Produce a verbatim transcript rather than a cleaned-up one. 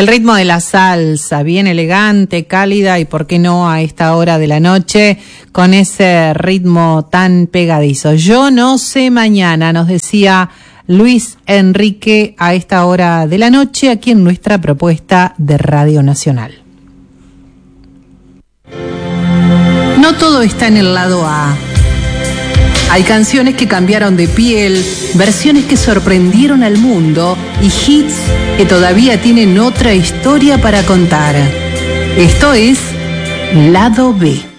El ritmo de la salsa, bien elegante, cálida y por qué no a esta hora de la noche con ese ritmo tan pegadizo. Yo no sé mañana, nos decía Luis Enrique a esta hora de la noche aquí en nuestra propuesta de Radio Nacional. No todo está en el lado A. Hay canciones que cambiaron de piel, versiones que sorprendieron al mundo y hits que todavía tienen otra historia para contar. Esto es Lado B.